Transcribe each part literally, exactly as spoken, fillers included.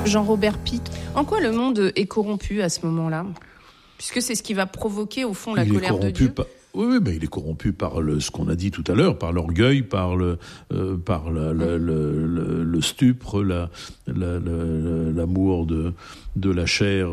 Jean-Robert Pitt, en quoi le monde est corrompu à ce moment-là ? Puisque c'est ce qui va provoquer au fond la il colère de Dieu. Par... Oui, oui, mais il est corrompu par le, ce qu'on a dit tout à l'heure, par l'orgueil, par le, euh, par la, la, le, le, le stupre, la, la, la, l'amour de, de la chair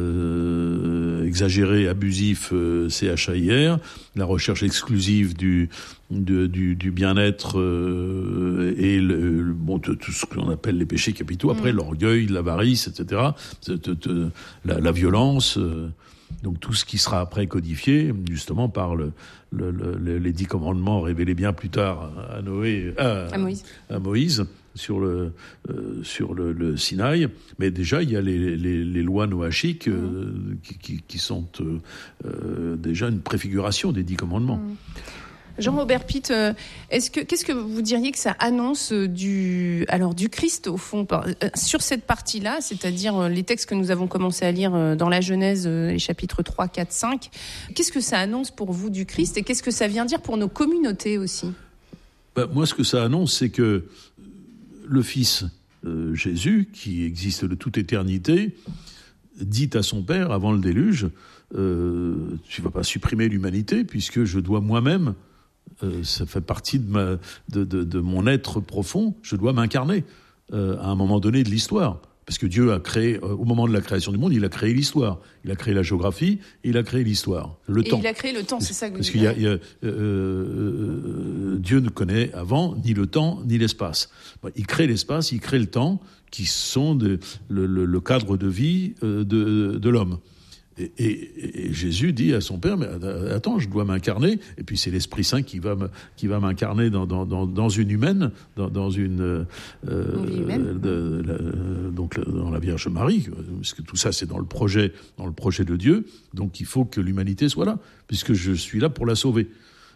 euh, exagéré, abusif, euh, C H A I R, la recherche exclusive du, de, du, du bien-être euh, et le, bon, tout, tout ce qu'on appelle les péchés capitaux. Après, mmh. l'orgueil, l'avarice, et cetera, la, la violence. Euh, Donc tout ce qui sera après codifié, justement par le, le, le, les dix commandements révélés bien plus tard à Noé, à, à Moïse, à Moïse sur le euh, sur le, le Sinaï. Mais déjà il y a les, les, les lois noachiques euh, mmh. qui, qui, qui sont euh, euh, déjà une préfiguration des dix commandements. Mmh. Jean-Robert Pitt, est-ce que, qu'est-ce que vous diriez que ça annonce du, alors, du Christ, au fond, par, sur cette partie-là, c'est-à-dire les textes que nous avons commencé à lire dans la Genèse, les chapitres trois, quatre, cinq, qu'est-ce que ça annonce pour vous du Christ et qu'est-ce que ça vient dire pour nos communautés aussi ? Ben, moi, ce que ça annonce, c'est que le Fils euh, Jésus, qui existe de toute éternité, dit à son Père, avant le déluge, euh, tu ne vas pas supprimer l'humanité puisque je dois moi-même, euh, ça fait partie de, ma, de, de, de mon être profond, je dois m'incarner euh, à un moment donné de l'histoire. Parce que Dieu a créé, euh, au moment de la création du monde, il a créé l'histoire. Il a créé la géographie et il a créé l'histoire, le et temps. il a créé le temps, c'est ça que vous Parce dites. qu'il y a, il y a, euh, Dieu ne connaît avant ni le temps ni l'espace. Bon, il crée l'espace, il crée le temps, qui sont de, le, le, le cadre de vie euh, de, de l'homme. Et, et, et Jésus dit à son Père, mais attends, je dois m'incarner. Et puis c'est l'Esprit Saint qui va me, qui va m'incarner dans, dans, dans, dans une humaine, dans, dans une, euh, une humaine. De, la, donc dans la Vierge Marie, parce que tout ça c'est dans le projet, dans le projet de Dieu. Donc il faut que l'humanité soit là, puisque je suis là pour la sauver.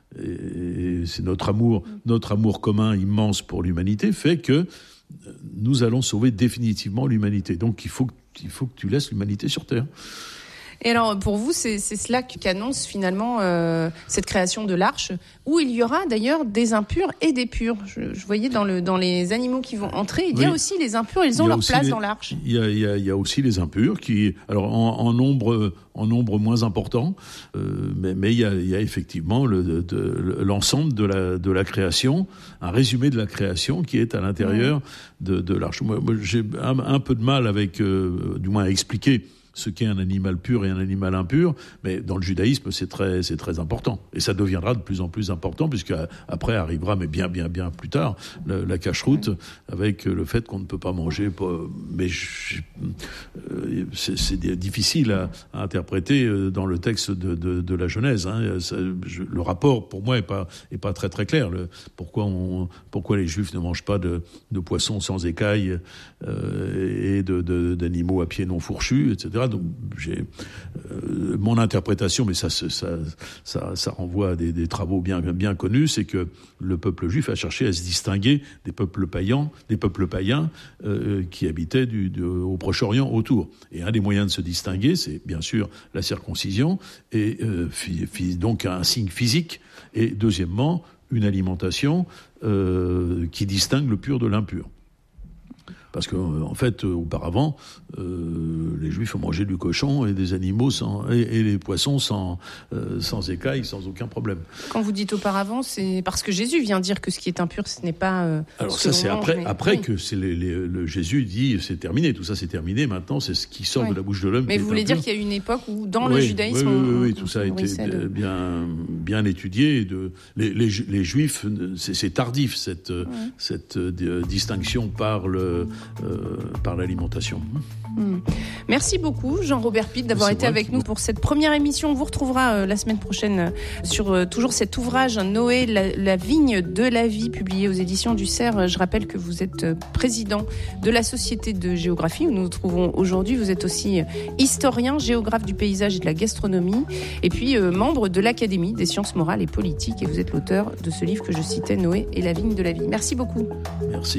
Et c'est notre amour, notre amour commun immense pour l'humanité fait que nous allons sauver définitivement l'humanité. Donc il faut, il faut que tu laisses l'humanité sur Terre. Et alors, pour vous, c'est, c'est cela qu'annonce finalement euh, cette création de l'arche, où il y aura d'ailleurs des impurs et des purs. Je, je voyais dans, le, dans les animaux qui vont entrer, il y a oui. aussi les impurs, ils ont leur place les, dans l'arche. Il y, a, il, y a, il y a aussi les impurs, qui, alors en, en, nombre, en nombre moins important, euh, mais, mais il, y a, il y a effectivement le, de, de, l'ensemble de la, de la création, un résumé de la création qui est à l'intérieur mmh. de, de l'arche. Moi, moi j'ai un, un peu de mal avec, euh, du moins à expliquer ce qu'est un animal pur et un animal impur, mais dans le judaïsme, c'est très, c'est très important. Et ça deviendra de plus en plus important, puisque après arrivera, mais bien, bien, bien plus tard, la, la cacheroute, avec le fait qu'on ne peut pas manger. Mais je, c'est, c'est difficile à, à interpréter dans le texte de, de, de la Genèse. Hein. Ça, je, le rapport, pour moi, est pas, est pas très, très clair. Le, pourquoi, on, pourquoi les Juifs ne mangent pas de, de poissons sans écailles euh, et de, de, d'animaux à pieds non fourchus, et cetera. Donc j'ai euh, mon interprétation, mais ça, ça, ça, ça renvoie à des, des travaux bien, bien connus, c'est que le peuple juif a cherché à se distinguer des peuples païens, des peuples païens euh, qui habitaient du, du, au Proche-Orient autour. Et un des moyens de se distinguer, c'est bien sûr la circoncision, et euh, fi, fi, donc un signe physique, et deuxièmement une alimentation euh, qui distingue le pur de l'impur. Parce que, en fait, euh, auparavant, euh, les Juifs ont mangé du cochon et des animaux sans, et, et les poissons sans, euh, sans écailles, sans aucun problème. Quand vous dites auparavant, c'est parce que Jésus vient dire que ce qui est impur, ce n'est pas. Euh, Alors ce ça, que c'est mange, après, mais... après oui. que c'est les, les, le Jésus dit c'est terminé, tout ça c'est terminé. Maintenant, c'est ce qui sort oui. de la bouche de l'homme. Mais qui vous est voulez impur. dire qu'il y a eu une époque où, dans oui, le judaïsme, oui, oui, oui, on, oui tout on ça a été de... bien, bien étudié. De, les, les, les Juifs, c'est, c'est tardif cette, ouais. cette euh, distinction par le, euh, par l'alimentation. Mmh. Merci beaucoup Jean-Robert Pitt d'avoir C'est été avec qui... nous pour cette première émission. On vous retrouvera euh, la semaine prochaine euh, sur euh, toujours cet ouvrage Noé, la, la vigne de la vie, publié aux éditions du Cerf. Je rappelle que vous êtes euh, président de la Société de géographie où nous nous trouvons aujourd'hui. Vous êtes aussi euh, historien, géographe du paysage et de la gastronomie et puis euh, membre de l'Académie des sciences morales et politiques et vous êtes l'auteur de ce livre que je citais, Noé et la vigne de la vie. Merci beaucoup. Merci.